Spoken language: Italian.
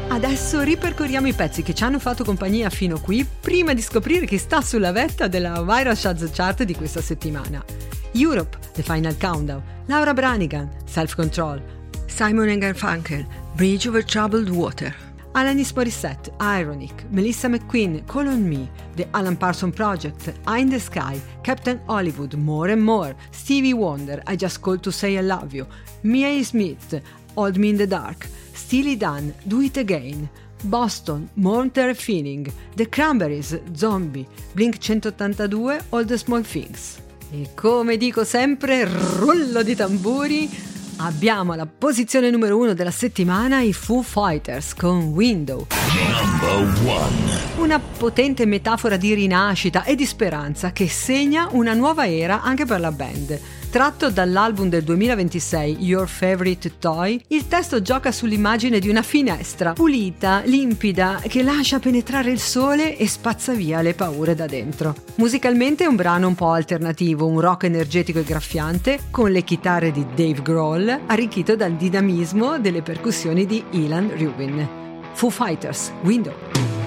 Adesso ripercorriamo i pezzi che ci hanno fatto compagnia fino qui, prima di scoprire chi sta sulla vetta della Viral Shaz Chart di questa settimana. Europe, The Final Countdown, Laura Branigan, Self Control, Simon & Garfunkel, Bridge Over Troubled Water, Alanis Morissette, Ironic, Melissa McQueen, Call on Me, The Alan Parsons Project, Eye in the Sky, Captain Hollywood, More and More, Stevie Wonder, I Just Called to Say I Love You, Mia Smith, Hold Me in the Dark, Steely Dan, Do It Again, Boston, Monterey Feeling, The Cranberries, Zombie, Blink 182, All the Small Things. E come dico sempre, rullo di tamburi, abbiamo alla posizione numero 1 della settimana i Foo Fighters con Window. Number 1. Una potente metafora di rinascita e di speranza che segna una nuova era anche per la band. Tratto dall'album del 2026 Your Favorite Toy, il testo gioca sull'immagine di una finestra pulita, limpida, che lascia penetrare il sole e spazza via le paure da dentro. Musicalmente è un brano un po' alternativo, un rock energetico e graffiante, con le chitarre di Dave Grohl, arricchito dal dinamismo delle percussioni di Ilan Rubin. Foo Fighters, Window.